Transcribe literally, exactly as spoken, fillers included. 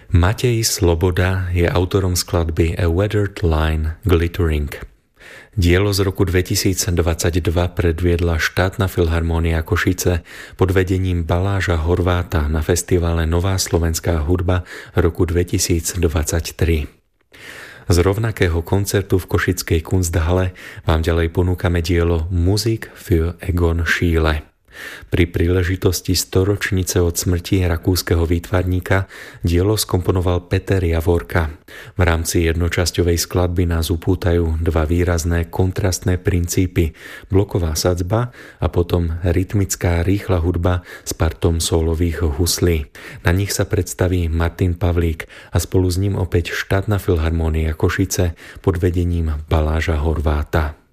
Matej Sloboda je autorom skladby A Weathered Line Glittering. Dielo z roku dvetisícdvadsaťdva predviedla štátna filharmónia Košice pod vedením Baláža Horváta na festivale Nová slovenská hudba roku dvetisícdvadsaťtri. Z rovnakého koncertu v košickej Kunsthalle vám ďalej ponúkame dielo Musik für Egon Schiele. Pri príležitosti storočnice od smrti rakúskeho výtvarníka dielo skomponoval Peter Javorka. V rámci jednočasťovej skladby nás upútajú dva výrazné kontrastné princípy, bloková sadzba a potom rytmická rýchla hudba s partom sólových huslí. Na nich sa predstaví Martin Pavlík a spolu s ním opäť štátna filharmónia Košice pod vedením Baláža Horváta.